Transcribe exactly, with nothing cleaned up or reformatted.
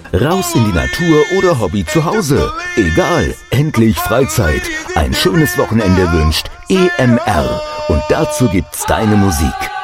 Raus in die Natur oder Hobby zu Hause. Egal, endlich Freizeit. Ein schönes Wochenende wünscht E M R. Und dazu gibt's deine Musik.